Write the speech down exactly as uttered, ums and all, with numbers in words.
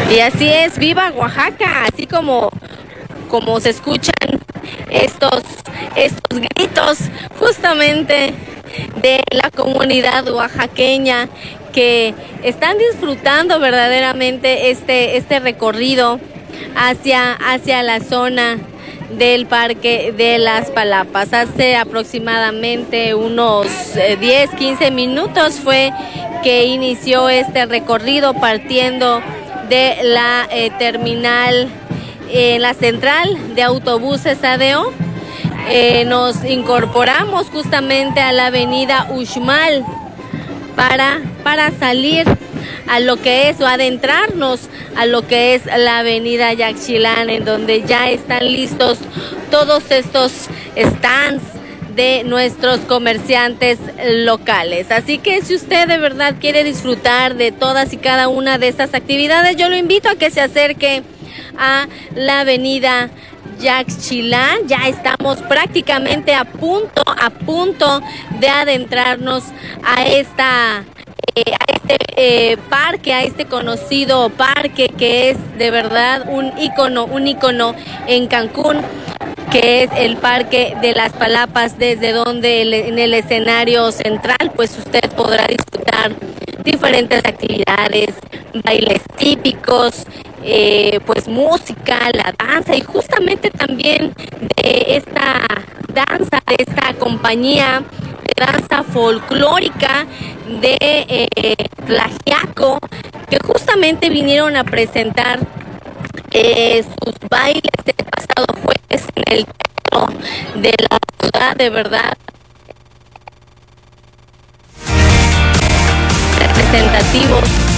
Y así es, viva Oaxaca, así como, como se escuchan estos, estos gritos justamente de la comunidad oaxaqueña que están disfrutando verdaderamente este, este recorrido hacia, hacia la zona del Parque de las Palapas. Hace aproximadamente unos eh, diez, quince minutos fue que inició este recorrido partiendo de la eh, terminal, en eh, la central de autobuses A D O. Eh, nos incorporamos justamente a la avenida Uxmal para, para salir a lo que es o adentrarnos a lo que es la avenida Yaxchilán, en donde ya están listos todos estos stands de nuestros comerciantes locales. Así que si usted de verdad quiere disfrutar de todas y cada una de estas actividades, yo lo invito a que se acerque a la avenida Yaxchilán. Ya estamos prácticamente a punto, a punto de adentrarnos a esta eh, a este eh, parque, a este conocido parque que es de verdad un ícono, un ícono en Cancún, que es el Parque de las Palapas, desde donde el, en el escenario central pues usted podrá disfrutar diferentes actividades, bailes típicos, eh, pues música, la danza, y justamente también de esta danza, de esta compañía de danza folclórica de eh, Tlaxiaco, que justamente vinieron a presentar eh, sus bailes del pasado jueves en el teatro de la ciudad. De verdad representativos